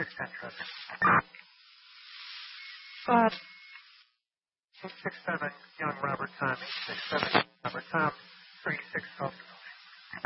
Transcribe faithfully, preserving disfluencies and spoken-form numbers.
six ten traffic. Uh, eight six seven, young Robert Tom. eight six seven, Robert Tom.